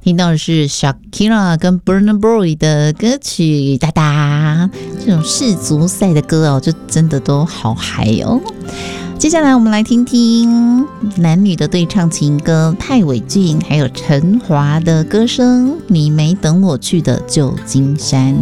听到的是 Shakira 跟 Burna Boy 的歌曲哒哒，这种世足赛的歌哦，就真的都好嗨哦。接下来我们来听听男女的对唱情歌，戴伟俊还有陈华的歌声，你没等我去的旧金山。